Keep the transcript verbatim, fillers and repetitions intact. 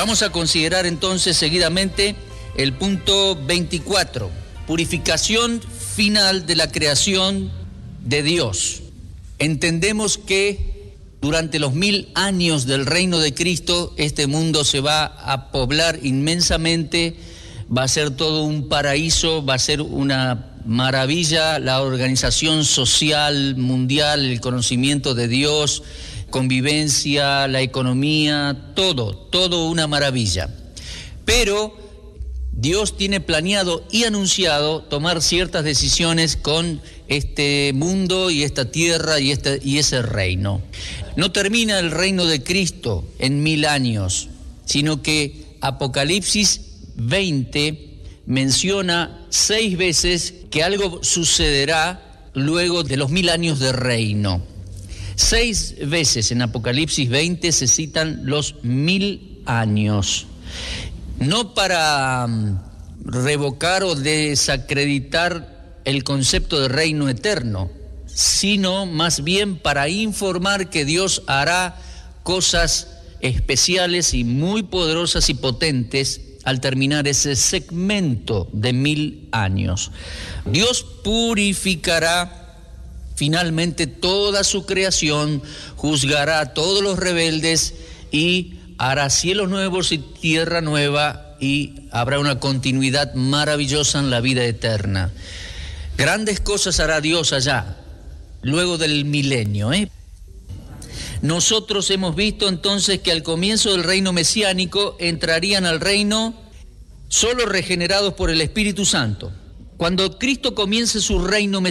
Vamos a considerar entonces seguidamente el punto veinticuatro, purificación final de la creación de Dios. Entendemos que durante los mil años del reino de Cristo, este mundo se va a poblar inmensamente, va a ser todo un paraíso, va a ser una maravilla, la organización social mundial, el conocimiento de Dios, convivencia, la economía, todo, todo una maravilla. Pero Dios tiene planeado y anunciado tomar ciertas decisiones con este mundo y esta tierra y, este, y ese reino. No termina el reino de Cristo en mil años, sino que Apocalipsis veinte menciona seis veces que algo sucederá luego de los mil años de reino. Seis veces en Apocalipsis veinte se citan los mil años. No para revocar o desacreditar el concepto de reino eterno, sino más bien para informar que Dios hará cosas especiales y muy poderosas y potentes al terminar ese segmento de mil años. Dios purificará finalmente toda su creación, juzgará a todos los rebeldes y hará cielos nuevos y tierra nueva, y habrá una continuidad maravillosa en la vida eterna. Grandes cosas hará Dios allá, luego del milenio, ¿eh? Nosotros hemos visto entonces que al comienzo del reino mesiánico entrarían al reino solo regenerados por el Espíritu Santo. Cuando Cristo comience su reino mesiánico,